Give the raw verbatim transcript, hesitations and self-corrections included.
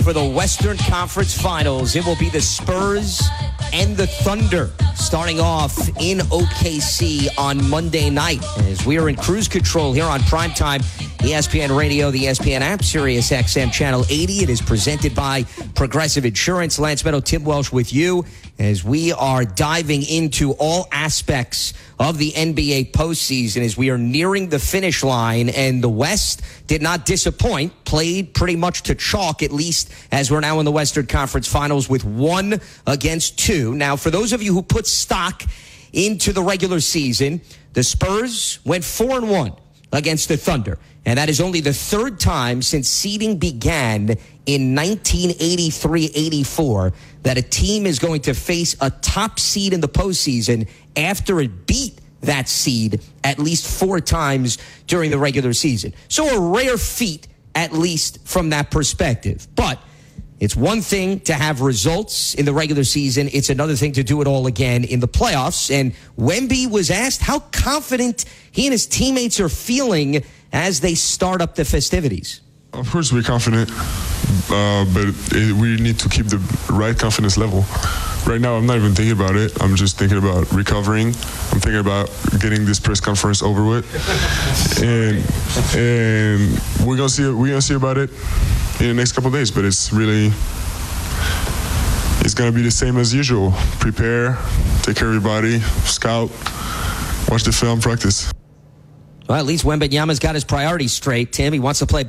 for the Western Conference Finals. It will be the Spurs and the Thunder starting off in O K C on Monday night. As we are in cruise control here on Primetime E S P N Radio, the E S P N app, Sirius X M Channel eighty. It is presented by Progressive Insurance. Lance Meadow, Tim Welsh with you as we are diving into all aspects of the N B A postseason as we are nearing the finish line. And the West did not disappoint, played pretty much to chalk, at least as we're now in the Western Conference Finals with one against two. Now, for those of you who put stock into the regular season, the Spurs went four and one against the Thunder. And that is only the third time since seeding began in nineteen eighty-three eighty-four that a team is going to face a top seed in the postseason after it beat that seed at least four times during the regular season. So a rare feat, at least from that perspective. But it's one thing to have results in the regular season. It's another thing to do it all again in the playoffs. And Wemby was asked how confident he and his teammates are feeling as they start up the festivities. Of course, we're confident, uh, but it, we need to keep the right confidence level. Right now, I'm not even thinking about it. I'm just thinking about recovering. I'm thinking about getting this press conference over with, and and we're gonna see we're gonna see about it in the next couple of days. But it's really it's gonna be the same as usual. Prepare, take care of your body, scout, watch the film, practice. Well, at least Wembanyama's got his priorities straight, Tim. He wants to play